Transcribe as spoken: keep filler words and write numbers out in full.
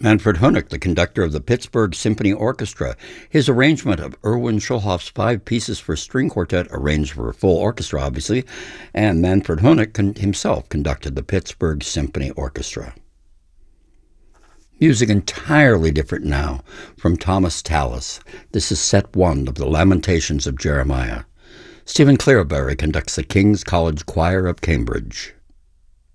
Manfred Honeck, the conductor of the Pittsburgh Symphony Orchestra, his arrangement of Erwin Schulhoff's five pieces for string quartet, arranged for a full orchestra, obviously, and Manfred Honeck con- himself conducted the Pittsburgh Symphony Orchestra. Music entirely different now from Thomas Tallis. This is set one of the Lamentations of Jeremiah. Stephen Clearberry conducts the King's College Choir of Cambridge.